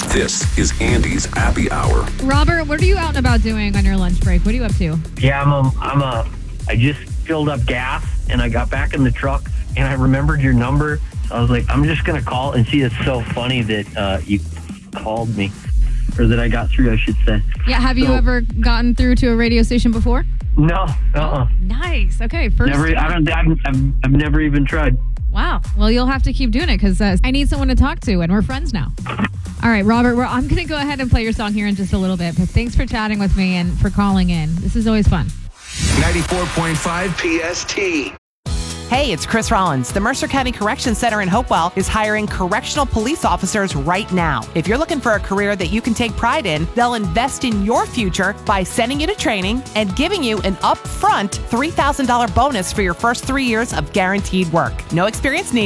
This is Andy's Happy Hour. Robert, what are you out and about doing on your lunch break? What are you up to? Yeah, I just filled up gas and I got back in the truck and I remembered your number. So I was like, I'm just going to call and see. It's so funny that you called me, or that I got through, I should say. Yeah, have you ever gotten through to a radio station before? No, Nice. Okay, first. I've never even tried. Wow. Well, you'll have to keep doing it because I need someone to talk to, and we're friends now. All right, Robert, I'm going to go ahead and play your song here in just a little bit, but thanks for chatting with me and for calling in. This is always fun. 94.5 PST. Hey, it's Chris Rollins. The Mercer County Correction Center in Hopewell is hiring correctional police officers right now. If you're looking for a career that you can take pride in, they'll invest in your future by sending you to training and giving you an upfront $3,000 bonus for your first 3 years of guaranteed work. No experience needed.